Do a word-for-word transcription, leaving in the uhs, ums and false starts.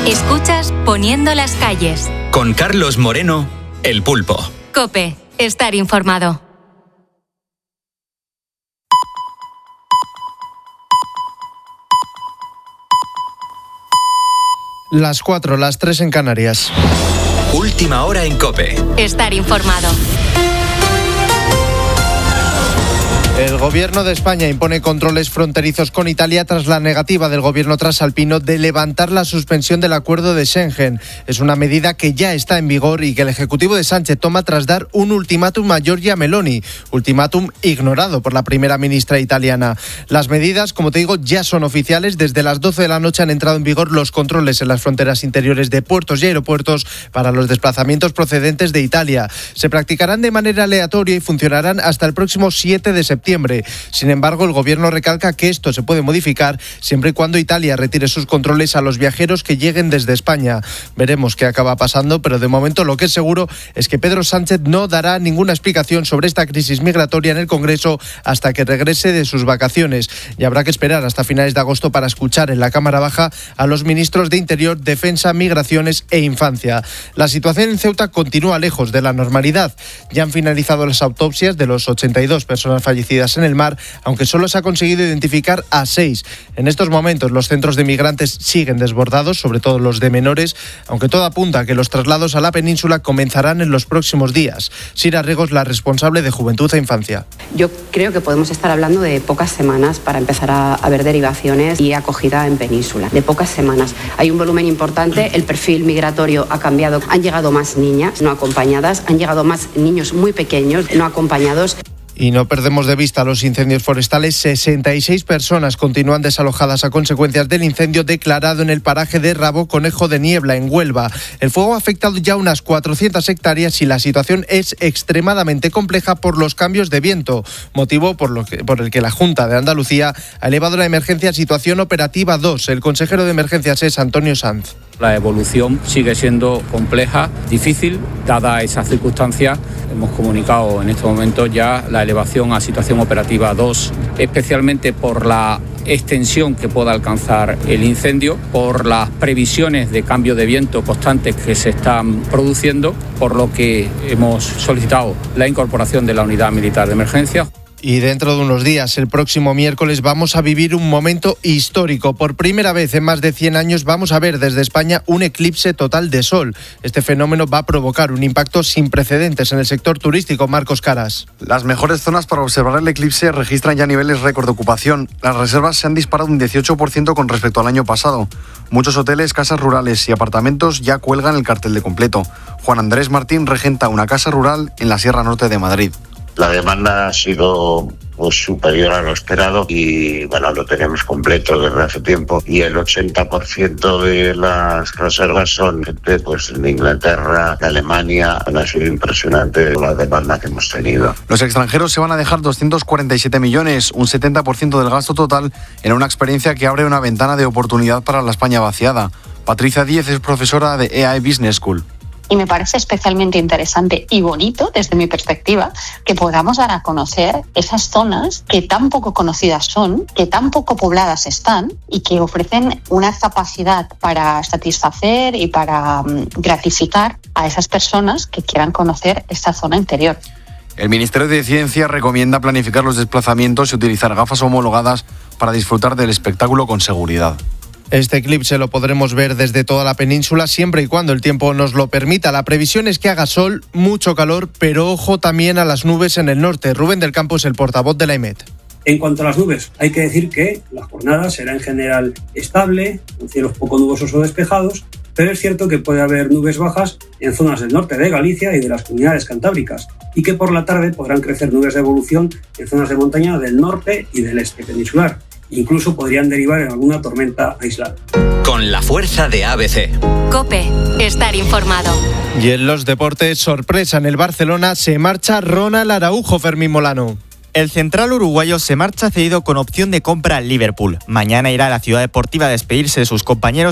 Escuchas Poniendo las calles. Con Carlos Moreno, El Pulpo. COPE. Estar informado. Las cuatro, las tres en Canarias. Última hora en COPE. Estar informado. El Gobierno de España impone controles fronterizos con Italia tras la negativa del Gobierno trasalpino de levantar la suspensión del acuerdo de Schengen. Es una medida que ya está en vigor y que el Ejecutivo de Sánchez toma tras dar un ultimátum a Giorgia Meloni, ultimátum ignorado por la primera ministra italiana. Las medidas, como te digo, ya son oficiales. Desde las doce de la noche han entrado en vigor los controles en las fronteras interiores de puertos y aeropuertos para los desplazamientos procedentes de Italia. Se practicarán de manera aleatoria y funcionarán hasta el próximo siete de septiembre. Sin embargo, el Gobierno recalca que esto se puede modificar siempre y cuando Italia retire sus controles a los viajeros que lleguen desde España. Veremos qué acaba pasando, pero de momento lo que es seguro es que Pedro Sánchez no dará ninguna explicación sobre esta crisis migratoria en el Congreso hasta que regrese de sus vacaciones. Y habrá que esperar hasta finales de agosto para escuchar en la Cámara Baja a los ministros de Interior, Defensa, Migraciones e Infancia. La situación en Ceuta continúa lejos de la normalidad. Ya han finalizado las autopsias de los ochenta y dos personas fallecidas en el mar, aunque solo se ha conseguido identificar a seis. En estos momentos los centros de migrantes siguen desbordados, sobre todo los de menores, aunque todo apunta a que los traslados a la península comenzarán en los próximos días. Sira Regos, la responsable de Juventud e Infancia. Yo creo que podemos estar hablando de pocas semanas para empezar a, a ver derivaciones y acogida en península. De pocas semanas. Hay un volumen importante, el perfil migratorio ha cambiado. Han llegado más niñas no acompañadas, han llegado más niños muy pequeños no acompañados. Y no perdemos de vista los incendios forestales. sesenta y seis personas continúan desalojadas a consecuencias del incendio declarado en el paraje de Rabo Conejo de Niebla, en Huelva. El fuego ha afectado ya unas cuatrocientas hectáreas y la situación es extremadamente compleja por los cambios de viento, motivo por, lo que, por el que la Junta de Andalucía ha elevado la emergencia a situación operativa dos. El consejero de Emergencias es Antonio Sanz. La evolución sigue siendo compleja, difícil, dada esa circunstancia. Hemos comunicado en este momento ya la elevación a situación operativa dos, especialmente por la extensión que pueda alcanzar el incendio, por las previsiones de cambio de viento constantes que se están produciendo, por lo que hemos solicitado la incorporación de la unidad militar de emergencia. Y dentro de unos días, el próximo miércoles, vamos a vivir un momento histórico. Por primera vez en más de cien años vamos a ver desde España un eclipse total de sol. Este fenómeno va a provocar un impacto sin precedentes en el sector turístico. Marcos Caras. Las mejores zonas para observar el eclipse registran ya niveles récord de ocupación. Las reservas se han disparado un dieciocho por ciento con respecto al año pasado. Muchos hoteles, casas rurales y apartamentos ya cuelgan el cartel de completo. Juan Andrés Martín regenta una casa rural en la Sierra Norte de Madrid. La demanda ha sido pues, superior a lo esperado y bueno, lo tenemos completo desde hace tiempo. Y el ochenta por ciento de las reservas son gente pues, de Inglaterra, de Alemania. Ha sido impresionante la demanda que hemos tenido. Los extranjeros se van a dejar doscientos cuarenta y siete millones, un setenta por ciento del gasto total, en una experiencia que abre una ventana de oportunidad para la España vaciada. Patricia Díez es profesora de E A E Business School. Y me parece especialmente interesante y bonito, desde mi perspectiva, que podamos dar a conocer esas zonas que tan poco conocidas son, que tan poco pobladas están y que ofrecen una capacidad para satisfacer y para um, gratificar a esas personas que quieran conocer esta zona interior. El Ministerio de Ciencia recomienda planificar los desplazamientos y utilizar gafas homologadas para disfrutar del espectáculo con seguridad. Este eclipse lo podremos ver desde toda la península siempre y cuando el tiempo nos lo permita. La previsión es que haga sol, mucho calor, pero ojo también a las nubes en el norte. Rubén del Campo es el portavoz de la EMET. En cuanto a las nubes, hay que decir que la jornada será en general estable, con cielos poco nubosos o despejados, pero es cierto que puede haber nubes bajas en zonas del norte de Galicia y de las comunidades cantábricas, y que por la tarde podrán crecer nubes de evolución en zonas de montaña del norte y del este peninsular. Incluso podrían derivar en alguna tormenta aislada. Con la fuerza de A B C. COPE. Estar informado. Y en los deportes, sorpresa en el Barcelona, se marcha Ronald Araujo. Fermín Molano. El central uruguayo se marcha cedido con opción de compra al Liverpool. Mañana irá a la ciudad deportiva a despedirse de sus compañeros